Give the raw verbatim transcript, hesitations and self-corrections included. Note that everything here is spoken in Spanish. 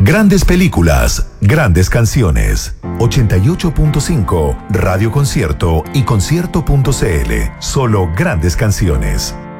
Grandes películas, grandes canciones. ochenta y ocho punto cinco, Radio Concierto y concierto punto c l. Solo grandes canciones.